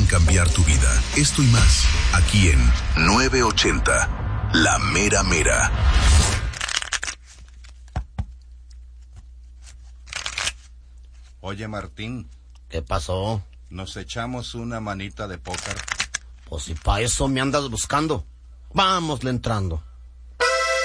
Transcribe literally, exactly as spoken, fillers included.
cambiar tu vida. Esto y más, aquí en novecientos ochenta, La Mera Mera. Oye, Martín. ¿Qué pasó? ¿Nos echamos una manita de póker? Pues si pa' eso me andas buscando. Vámosle entrando.